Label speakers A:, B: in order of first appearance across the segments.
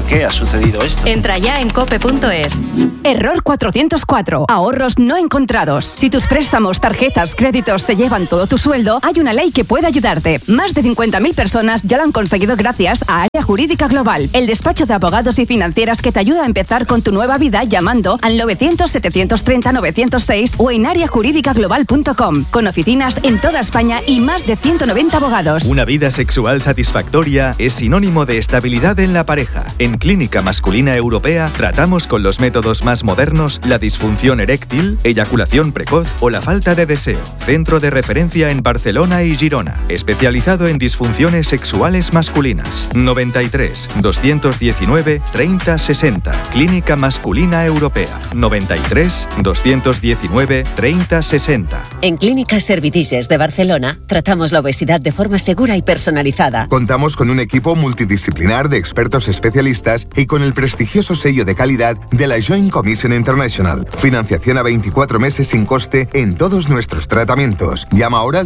A: qué ha sucedido esto.
B: Entra ya en cope.es.
C: Error 404. Ahorros no encontrados. Si tus préstamos, tarjetas, créditos se llevan todo tu sueldo, hay una ley que puede ayudarte. Más de 50.000 personas ya lo han conseguido gracias a Área Jurídica Global, el despacho de abogados y financieras que te ayuda a empezar con tu nueva vida llamando al 900-730-906 o en areajuridicaglobal.com, con oficinas en toda España y más de 190 abogados.
D: Una vida sexual satisfactoria es sinónimo de estabilidad en la pareja. En Clínica Masculina Europea tratamos con los métodos más modernos la disfunción eréctil, eyaculación precoz o la falta de deseo. Centro de referencia en Barcelona y Girona, especializado en disfunciones sexuales masculinas. 93 219 30 60. Clínica Masculina Europea. 93 219 30 60.
E: En Clínicas Servidiges de Barcelona tratamos la obesidad de forma segura y personalizada.
F: Contamos con un equipo multidisciplinar de expertos especialistas y con el prestigioso sello de calidad de la Joint Commission International. Financiación a 24 meses sin coste en todos nuestros tratamientos. Llama ahora al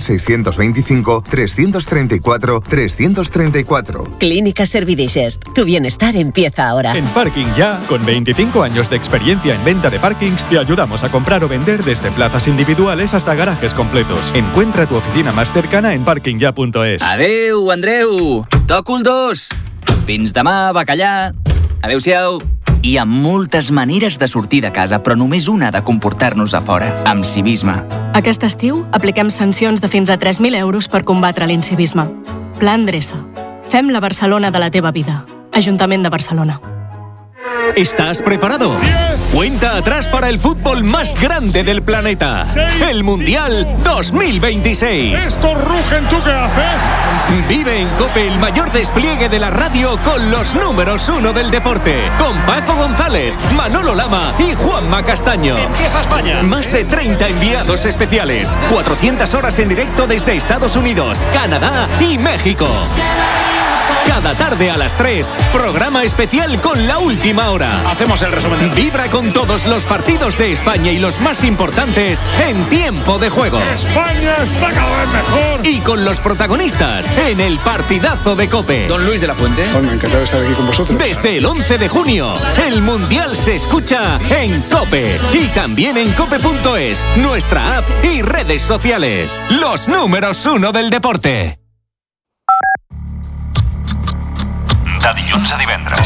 F: 625-334-334.
E: Clínicas Servidiges. Tu bienestar empieza ahora.
G: En Parking Ya, con 25 años de experiencia en venta de parkings, te ayudamos a comprar o vender desde plazas individuales hasta garajes completos. Encuentra tu oficina más cercana en parkingya.es.
H: Adeu, Andreu! Toco el 2! Fins demà, bacallà! Adeu-siau! Hi ha moltes maneres de sortir de casa, però només una de comportar-nos a fora, amb civisme.
I: Aquest estiu apliquem sancions de fins a 3.000 euros per combatre l'incivisme. Plan Dreça. Fem la Barcelona de la teva vida. Ajuntament de Barcelona.
J: ¿Estás preparado?
K: 10.
J: Cuenta atrás para el fútbol más grande del planeta.
K: 6.
J: El Mundial 2026.
K: Estos rugen, ¿tú qué haces?
J: Vive en COPE el mayor despliegue de la radio con los números 1 del deporte. Con Paco González, Manolo Lama y Juanma Castaño.
K: Empieza España.
J: Más de 30 enviados especiales. 400 horas en directo desde Estados Unidos, Canadá y México. Cada tarde a las 3, programa especial con La Última Hora.
K: Hacemos el resumen.
J: Vibra con todos los partidos de España y los más importantes en tiempo de juego.
K: España está cada vez mejor.
J: Y con los protagonistas en el partidazo de COPE.
H: Don Luis de la Fuente.
L: Bueno, encantado de estar aquí con vosotros.
J: Desde el 11 de junio, el Mundial se escucha en COPE. Y también en cope.es, nuestra app y redes sociales. Los números 1 del deporte.
M: De dilluns a divendres,